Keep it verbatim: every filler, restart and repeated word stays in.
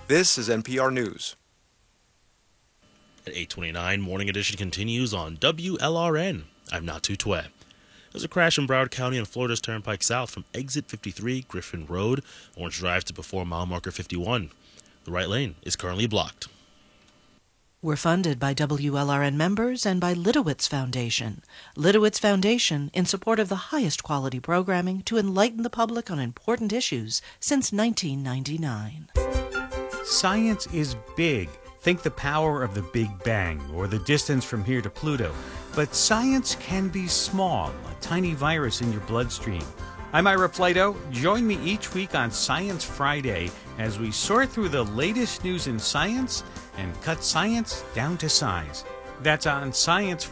This is N P R News. At eight twenty-nine, Morning Edition continues on W L R N. I'm Natu Twe. There's a crash in Broward County on Florida's Turnpike South from exit fifty-three, Griffin Road, Orange Drive to before mile marker fifty-one. The right lane is currently blocked. We're funded by W L R N members and by Litowitz Foundation. Litowitz Foundation in support of the highest quality programming to enlighten the public on important issues since nineteen ninety-nine. Science is big. Think the power of the Big Bang or the distance from here to Pluto. But science can be small, a tiny virus in your bloodstream. I'm Ira Flato. Join me each week on Science Friday as we sort through the latest news in science and cut science down to size. That's on Science